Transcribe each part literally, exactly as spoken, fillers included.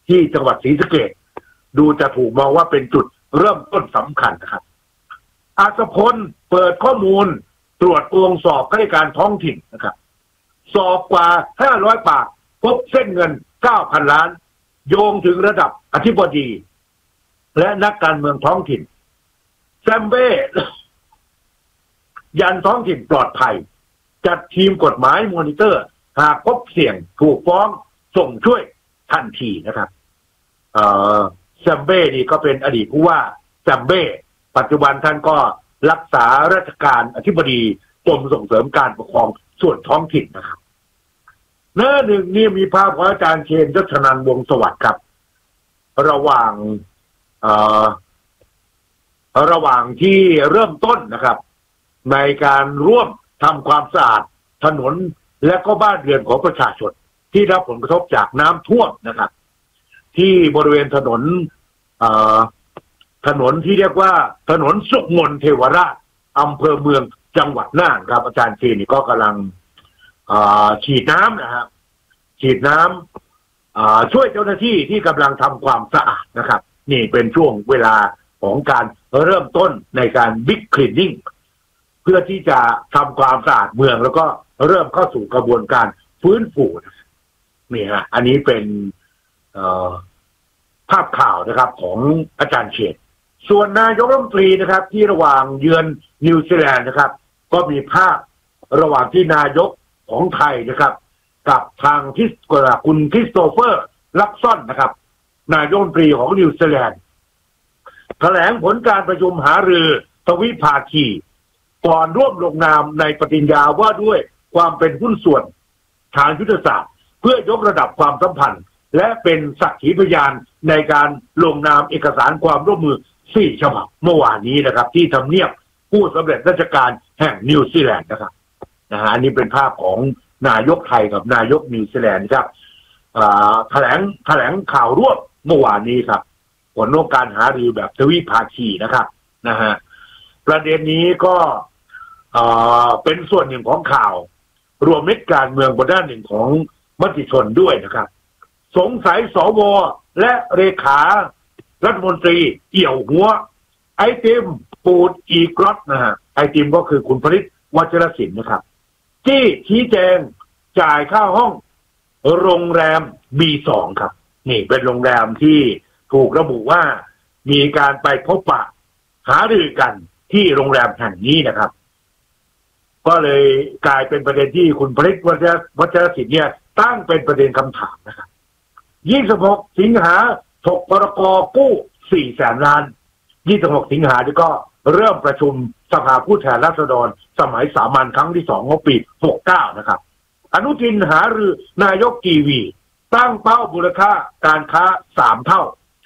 ที่จังหวัดศรีสะเกษดูจะถูกมองว่าเป็นจุดเริ่มต้นสำคัญนะครับอัศพลเปิดข้อมูลตรวจโกงสอบข้าราชการท้องถิ่นนะครับสอบกว่าห้าร้อยปากพบเส้นเงิน เก้าพัน ล้านโยงถึงระดับอธิบดีและนักการเมืองท้องถิ่นแซมเบ้ยันท้องถิ่นปลอดภัยจัดทีมกฎหมายมอนิเตอร์หากพบเสี่ยงถูกฟ้องส่งช่วยทันทีนะครับแซมเบ้นี่ก็เป็นอดีตผู้ว่าแซมเบ้ปัจจุบันท่านก็รักษาราชการอธิบดีกรมส่งเสริมการปกครองส่วนท้องถิ่นนะครับหน้าหนึ่งนี่มีภาพของอาจารย์เชนยศนันท์วงศ์สวัสดิ์ครับระหว่างระหว่างที่เริ่มต้นนะครับในการร่วมทำความสะอาดถนนและก็บ้านเรือนของประชาชนที่ได้รับผลกระทบจากน้ำท่วมนะครับที่บริเวณถนนถนนที่เรียกว่าถนนสุขมนเทวราชอำเภอเมืองจังหวัดน่านครับอาจารย์เชนนี่ก็กำลังฉีดน้ำนะครับฉีดน้ำช่วยเจ้าหน้าที่ที่กำลังทำความสะอาดนะครับนี่เป็นช่วงเวลาของการเริ่มต้นในการบิ๊กคลีนนิ่งเพื่อที่จะทำความสะอาดเมืองแล้วก็เริ่มเข้าสู่กระบวนการฟื้นฟูนี่ฮะอันนี้เป็นภาพข่าวนะครับของอาจารย์เชษฐ์ส่วนนายกรัฐมนตรีนะครับที่ระหว่างเยือนนิวซีแลนด์นะครับก็มีภาพระหว่างที่นายกของไทยนะครับกับทางที่คุณคริสโตเฟอร์ลักซอนนะครับนายกรัฐมนตรีของนิวซีแลนด์แถลงผลการประชุมหารือทวิภาคีก่อนร่วมลงนามในปฏิญญาว่าด้วยความเป็นหุ้นส่วนทางยุทธศาสตร์เพื่อยกระดับความสัมพันธ์และเป็นสักขีพยานในการลงนามเอกสารความร่วมมือสี่ฉบับเมื่อวานนี้นะครับที่ทำเนียบผู้สำเร็จราชการแห่งนิวซีแลนด์นะครับนะฮะอันนี้เป็นภาพของนายกไทยกับนายกนิวซีแลนด์ครับแถลงแถลงข่าวร่วมเมื่อวานนี้ครับผลของการหารือแบบทวิภาคีนะครับนะฮะประเด็นนี้ก็เป็นส่วนหนึ่งของข่าวรวมเม็ดการเมืองบนด้านหนึ่งของมติชนด้วยนะครับสงสัยสวและเลขารัฐมนตรีเกี่ยวหัวไอติมปูดอีกรอตนะฮะไอติมก็คือคุณผลิตวัชรศิลป์นะครับที่ชี้แจงจ่ายค่าห้องโรงแรม บี สอง ครับนี่เป็นโรงแรมที่ถูกระบุว่ามีการไปพบปะหารือกันที่โรงแรมแห่งนี้นะครับก็เลยกลายเป็นประเด็นที่คุณผลิตวัชรศิลป์เนี่ยตั้งเป็นประเด็นคำถามนะครับยี่สิบหกสิงหาถกพรกกู้สี่แสนล้านยี่สิบหกสิงหาที่ก็เริ่มประชุมสภาผู้แทนราษฎรสมัยสามัญครั้งที่สองของปีหกเก้านะครับอนุทินหารือนายกกีวีตั้งเป้ามูลค่าการค้าสามเท่า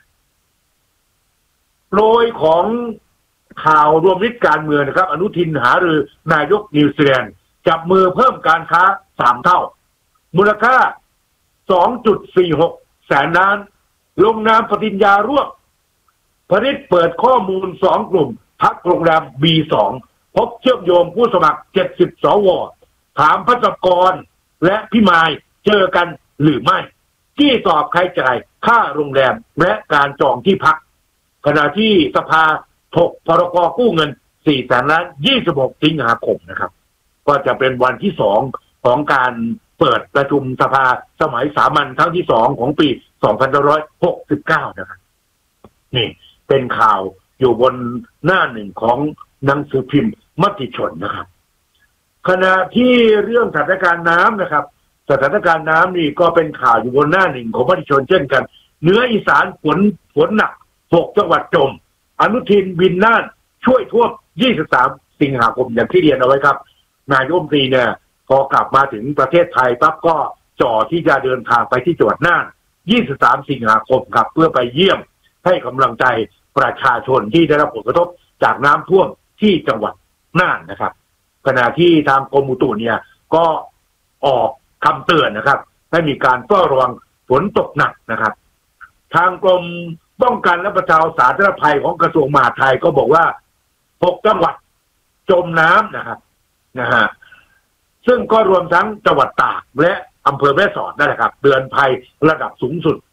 โดยของข่าวรวมมิตรการเมืองนะครับอนุทินหารือนายกนิวซีแลนด์จับมือเพิ่มการค้าสามเท่ามูลค่า สองจุดสี่หก แสนล้านลงนามปฏิญญาร่วมผลิตเปิดข้อมูลสองกลุ่มพักโรงแรม บี สอง พบเชื่อมโยงผู้สมัครเจ็ดสิบสวถามพัฒกรและพี่มายเจอกันหรือไม่ที่ตอบใครจ่ายค่าโรงแรมและการจองที่พักขณะที่สภาถกพรกกู้เงินสี่แสนล้านยี่สิบหกสิงหาคมนะครับก็จะเป็นวันที่สองของการเปิดประชุมสภาสมัยสามัญครั้งที่สองของปีสองพันห้าร้อยหกสิบเก้านะครับนี่เป็นข่าวอยู่บนหน้าหนึ่งของหนังสือพิมพ์มติชนนะครับขณะที่เรื่องสถานการณ์น้ำนะครับสถานการณ์น้ำนี่ก็เป็นข่าวอยู่บนหน้าหนึ่งของมติชนเช่นกันเหนืออีสานฝนฝนหนักหกจังหวัดจมอนุทินบินน่านช่วยท่วมยี่สิบสามสิงหาคมอย่างที่เรียนเอาไว้ครับนายกรัฐมนตรีเนี่ยพอกลับมาถึงประเทศไทยปั๊บก็จ่อที่จะเดินทางไปที่จังหวัดน่านยี่สิบสามสิงหาคมครับเพื่อไปเยี่ยมให้กำลังใจประชาชนที่ได้รับผลกระทบจากน้ำท่วมที่จังหวัดน่านนะครับขณะที่ทางกรมอุตุเนี่ยก็ออกคำเตือนนะครับให้มีการเฝ้าระวังฝนตกหนักนะครับทางกรมป้องกันและบรรเทาสาธารณภัยของกระทรวงมหาดไทยก็บอกว่าหกจังหวัดจมน้ำนะครับนะฮะซึ่งก็รวมทั้งจังหวัดตากและอำเภอแม่สอดนั่นแหละครับเตือนภัยระดับสูงสุด